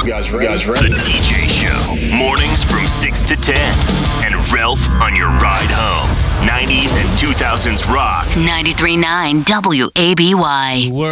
You guys ready? The DJ Show. Mornings from 6 to 10. And Ralph on your ride home. 90s and 2000s rock. 93.9 WABY.